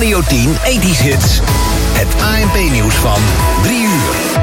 Radio 10 80's Hits. Het ANP-nieuws van 3 uur.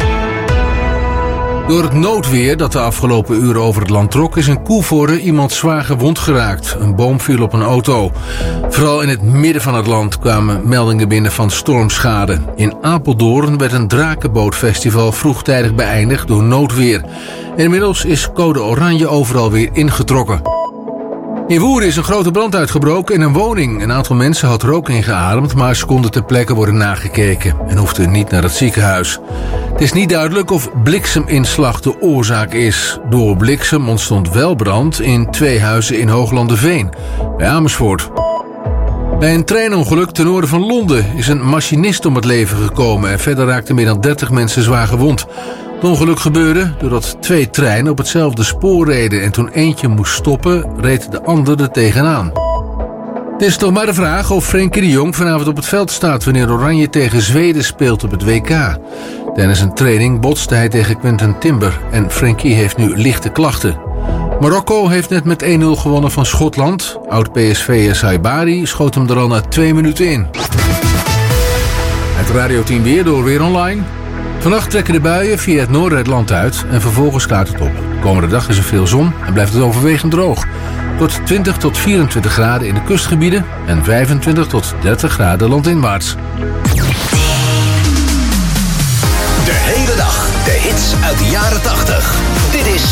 Door het noodweer dat de afgelopen uren over het land trok, is in Koevoorde iemand zwaar gewond geraakt. Een boom viel op een auto. Vooral in het midden van het land kwamen meldingen binnen van stormschade. In Apeldoorn werd een drakenbootfestival vroegtijdig beëindigd door noodweer. En inmiddels is code oranje overal weer ingetrokken. In Woerden is een grote brand uitgebroken in een woning. Een aantal mensen had rook ingeademd, maar ze konden ter plekke worden nagekeken en hoefden niet naar het ziekenhuis. Het is niet duidelijk of blikseminslag de oorzaak is. Door bliksem ontstond wel brand in 2 huizen in Hooglanderveen, bij Amersfoort. Bij een treinongeluk ten noorden van Londen is een machinist om het leven gekomen en verder raakten meer dan 30 mensen zwaar gewond. Het ongeluk gebeurde doordat 2 treinen op hetzelfde spoor reden en toen eentje moest stoppen, reed de ander er tegenaan. Het is nog maar de vraag of Frenkie de Jong vanavond op het veld staat wanneer Oranje tegen Zweden speelt op het WK. Tijdens een training botste hij tegen Quentin Timber en Frenkie heeft nu lichte klachten. Marokko heeft net met 1-0 gewonnen van Schotland. Oud-PSV'er Saibari schoot hem er al na 2 minuten in. Het Radio 10 weer door Weer Online. Vannacht trekken de buien via het noorden het land uit en vervolgens klaart het op. De komende dag is er veel zon en blijft het overwegend droog. Tot 20 tot 24 graden in de kustgebieden en 25 tot 30 graden landinwaarts. De hele dag de hits uit de jaren 80. Dit is